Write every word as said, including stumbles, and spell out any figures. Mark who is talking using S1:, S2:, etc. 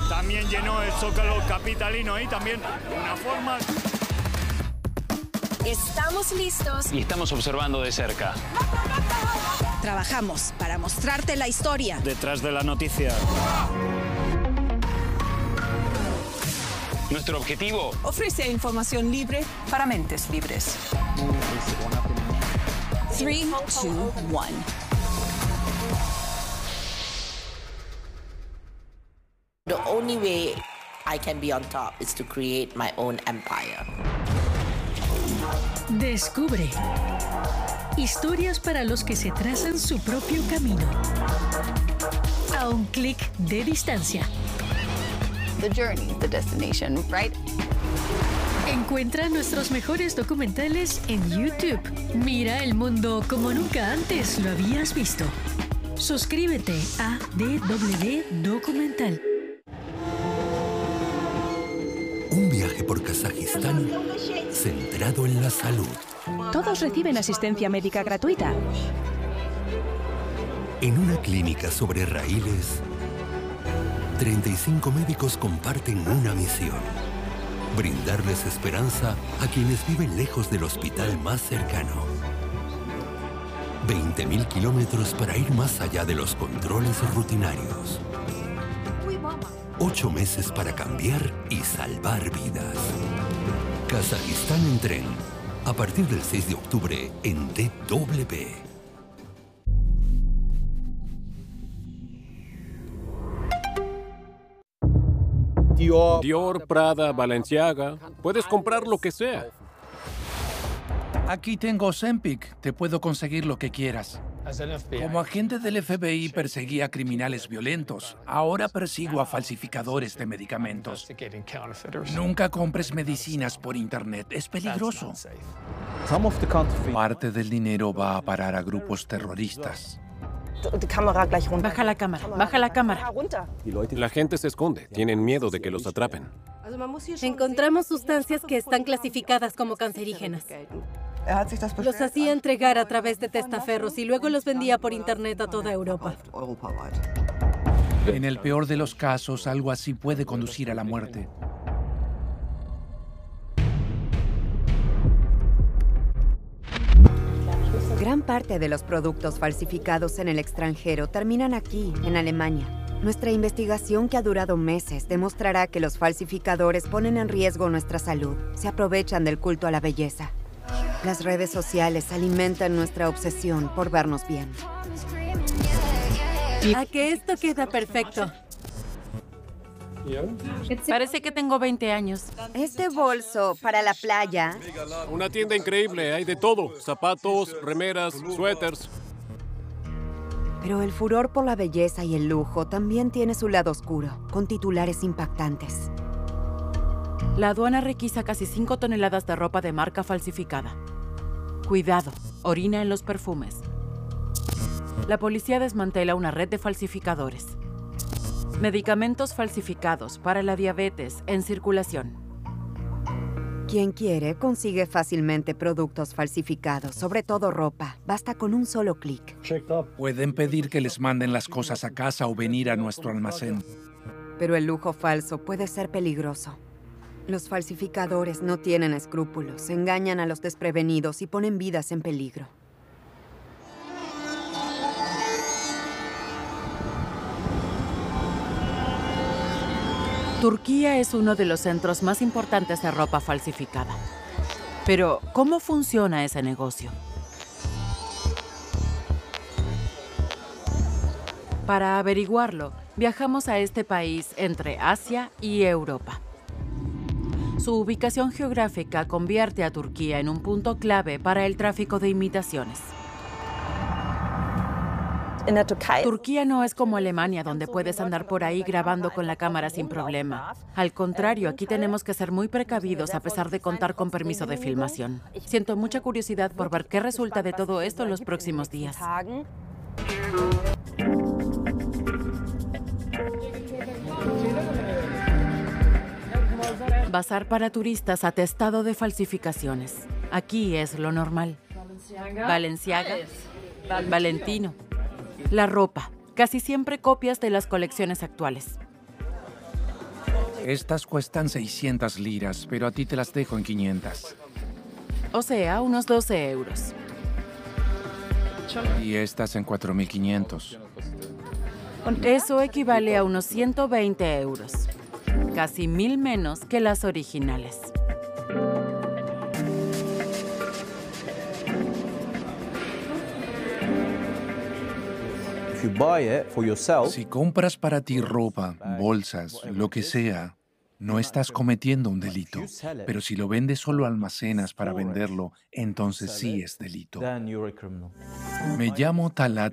S1: También llenó el Zócalo capitalino y también una forma...
S2: Estamos listos.
S3: Y estamos observando de cerca.
S2: Trabajamos para mostrarte la historia.
S1: Detrás de la noticia.
S3: Nuestro objetivo...
S2: Ofrece información libre para mentes libres. three, two, one.
S4: The only way I can be on top is to create my own empire.
S5: Descubre historias para los que se trazan su propio camino a un clic de distancia.
S6: The journey, the destination, right?
S5: Encuentra nuestros mejores documentales en YouTube. Mira el mundo como nunca antes lo habías visto. Suscríbete a D W Documental.
S7: Un viaje por Kazajistán centrado en la salud.
S8: Todos reciben asistencia médica gratuita.
S7: En una clínica sobre raíles, treinta y cinco médicos comparten una misión: brindarles esperanza a quienes viven lejos del hospital más cercano. veinte mil kilómetros para ir más allá de los controles rutinarios. Ocho meses para cambiar y salvar vidas. Kazajistán en tren. A partir del seis de octubre en D W.
S9: Dior, Dior, Prada, Balenciaga. Puedes comprar lo que sea.
S10: Aquí tengo Ozempic. Te puedo conseguir lo que quieras. Como agente del F B I perseguía a criminales violentos. Ahora persigo a falsificadores de medicamentos. Nunca compres medicinas por internet. Es peligroso. Parte del dinero va a parar a grupos terroristas.
S8: Baja la cámara, baja la cámara.
S9: La gente se esconde. Tienen miedo de que los atrapen.
S11: Encontramos sustancias que están clasificadas como cancerígenas. Los hacía entregar a través de testaferros y luego los vendía por internet a toda Europa.
S10: En el peor de los casos, algo así puede conducir a la muerte.
S12: Gran parte de los productos falsificados en el extranjero terminan aquí, en Alemania. Nuestra investigación, que ha durado meses, demostrará que los falsificadores ponen en riesgo nuestra salud. Se aprovechan del culto a la belleza. Las redes sociales alimentan nuestra obsesión por vernos bien.
S11: A que esto queda perfecto.
S8: Parece que tengo veinte años.
S12: Este bolso para la playa.
S9: Una tienda increíble. Hay de todo. Zapatos, remeras, suéteres.
S12: Pero el furor por la belleza y el lujo también tiene su lado oscuro, con titulares impactantes.
S8: La aduana requisa casi cinco toneladas de ropa de marca falsificada. Cuidado, orina en los perfumes. La policía desmantela una red de falsificadores. Medicamentos falsificados para la diabetes en circulación.
S12: Quien quiere consigue fácilmente productos falsificados, sobre todo ropa. Basta con un solo clic.
S10: Pueden pedir que les manden las cosas a casa o venir a nuestro almacén.
S12: Pero el lujo falso puede ser peligroso. Los falsificadores no tienen escrúpulos, engañan a los desprevenidos y ponen vidas en peligro.
S8: Turquía es uno de los centros más importantes de ropa falsificada. Pero, ¿cómo funciona ese negocio? Para averiguarlo, viajamos a este país entre Asia y Europa. Su ubicación geográfica convierte a Turquía en un punto clave para el tráfico de imitaciones. Turquía no es como Alemania, donde puedes andar por ahí grabando con la cámara sin problema. Al contrario, aquí tenemos que ser muy precavidos a pesar de contar con permiso de filmación. Siento mucha curiosidad por ver qué resulta de todo esto en los próximos días. Bazar para turistas atestado de falsificaciones. Aquí es lo normal. Balenciaga, Valentino. La ropa, casi siempre copias de las colecciones actuales.
S10: Estas cuestan seiscientas liras, pero a ti te las dejo en quinientas.
S8: O sea, unos doce euros.
S10: Y estas en cuatro mil quinientos.
S8: Eso equivale a unos ciento veinte euros. Casi mil menos que las originales.
S10: Si compras para ti ropa, bolsas, lo que sea, no estás cometiendo un delito. Pero si lo vendes solo almacenas para venderlo, entonces sí es delito. Me llamo Talat